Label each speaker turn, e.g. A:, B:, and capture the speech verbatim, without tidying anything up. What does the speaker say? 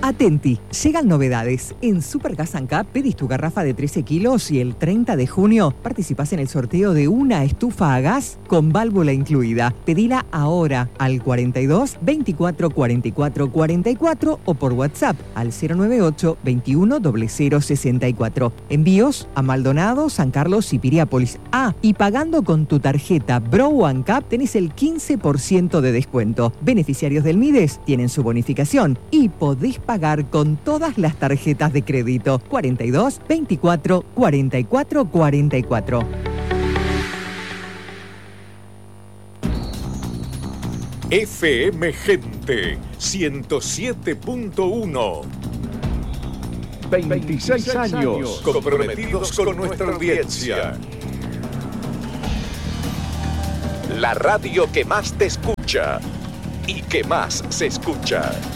A: Atenti, llegan novedades. En Supergas and Cup pedís tu garrafa de trece kilos y el treinta de junio participás en el sorteo de una estufa a gas con válvula incluida. Pedila ahora al cuarenta y dos, veinticuatro, cuarenta y cuatro, cuarenta y cuatro o por WhatsApp al cero nueve ocho, veintiuno, cero cero, sesenta y cuatro. Envíos a Maldonado, San Carlos y Piriápolis. Ah, y pagando con tu tarjeta Bro and Cup tenés el quince por ciento de descuento. Beneficiarios del Mides tienen su bonificación y podés pagar con todas las tarjetas de crédito. cuarenta y dos, veinticuatro, cuarenta y cuatro, cuarenta y cuatro.
B: F M Gente ciento siete punto uno.
C: veintiséis años
B: comprometidos con nuestra audiencia. La radio que más te escucha y que más se escucha.